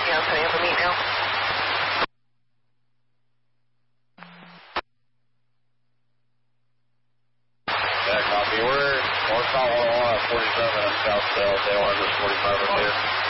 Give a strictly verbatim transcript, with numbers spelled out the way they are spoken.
Yeah, I'm setting up a meet now. Yeah, copy. We're north south one oh one at forty-seven at South Dale. They want this forty-five up here.